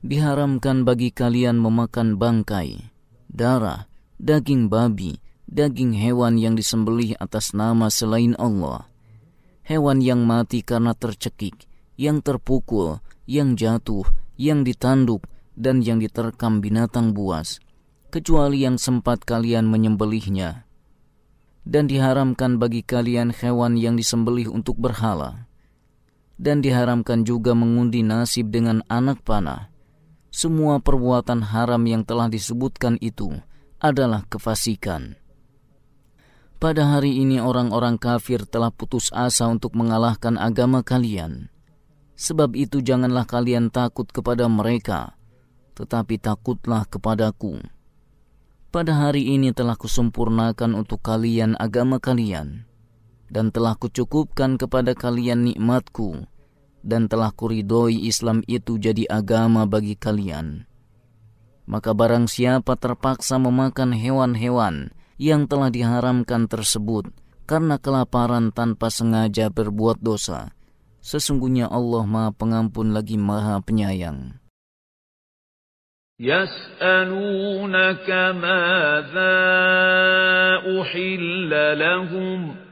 Diharamkan bagi kalian memakan bangkai, darah, daging babi, daging hewan yang disembelih atas nama selain Allah, hewan yang mati karena tercekik, yang terpukul, yang jatuh, yang ditanduk, dan yang diterkam binatang buas, kecuali yang sempat kalian menyembelihnya. Dan diharamkan bagi kalian hewan yang disembelih untuk berhala. Dan diharamkan juga mengundi nasib dengan anak panah. Semua perbuatan haram yang telah disebutkan itu adalah kefasikan. Pada hari ini orang-orang kafir telah putus asa untuk mengalahkan agama kalian. Sebab itu janganlah kalian takut kepada mereka, tetapi takutlah kepadaku. Pada hari ini telah kusempurnakan untuk kalian agama kalian, dan telah kucukupkan kepada kalian nikmatku, dan telah kuridhoi Islam itu jadi agama bagi kalian. Maka barang siapa terpaksa memakan hewan-hewan yang telah diharamkan tersebut karena kelaparan tanpa sengaja berbuat dosa, sesungguhnya Allah Maha Pengampun lagi Maha Penyayang. يَسْأَلُونَكَ مَاذَا أُحِلَّ لَهُمْ